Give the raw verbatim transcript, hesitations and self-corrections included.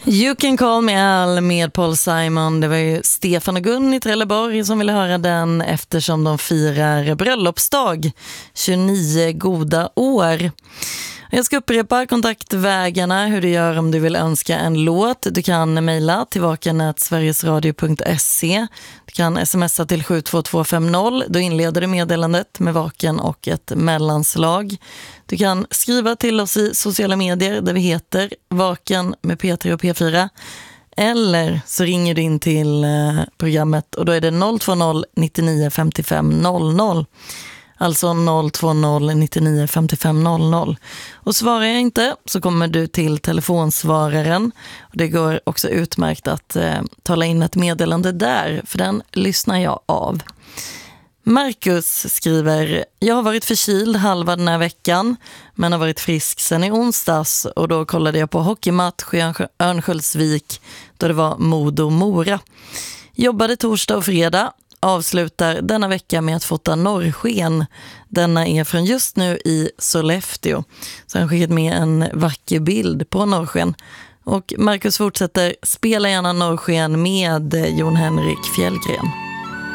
You Can Call Me Al med Paul Simon. Det var ju Stefan och Gun i Trelleborg som ville höra den eftersom de firar bröllopsdag. tjugonio goda år. Jag ska upprepa kontaktvägarna, hur du gör om du vill önska en låt. Du kan mejla till vaken at sverigesradio punkt se. Du kan smsa till sju två två fem noll. Då inleder du meddelandet med Vaken och ett mellanslag. Du kan skriva till oss i sociala medier där vi heter Vaken med P tre och P fyra. Eller så ringer du in till programmet och då är det noll två noll nittionio femtiofem noll noll. Alltså noll två noll nittionio femtiofem noll noll. Och svarar jag inte så kommer du till telefonsvararen. Och det går också utmärkt att eh, tala in ett meddelande där, för den lyssnar jag av. Marcus skriver: jag har varit förkyld halva den här veckan men har varit frisk sen i onsdags, och då kollade jag på hockeymatch i Örnsköldsvik då det var Modo-Mora. Jobbade torsdag och fredag. Avslutar denna vecka med att fota norrsken. Denna är från just nu i Sollefteå. Så han skickat med en vacker bild på norrsken. Och Marcus fortsätter: spela gärna norrsken med Jon Henrik Fjällgren.